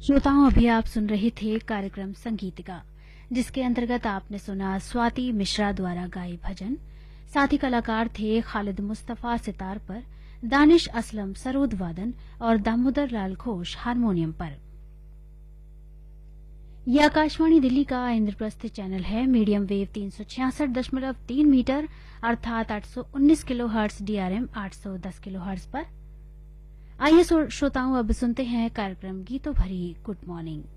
श्रोताओं, अभी आप सुन रहे थे कार्यक्रम संगीतिका, जिसके अंतर्गत आपने सुना स्वाति मिश्रा द्वारा गाए भजन। साथी कलाकार थे खालिद मुस्तफा सितार पर, दानिश असलम सरोद वादन और दामोदर लाल घोष हारमोनियम पर। यह आकाशवाणी दिल्ली का इंद्रप्रस्थ चैनल है। मीडियम वेव 366.3 मीटर अर्थात 819 किलोहर्ट्ज, डीआरएम 810 किलोहर्ट्ज पर। आइए श्रोताओं, अब सुनते हैं कार्यक्रम गीतों भरी गुड मॉर्निंग।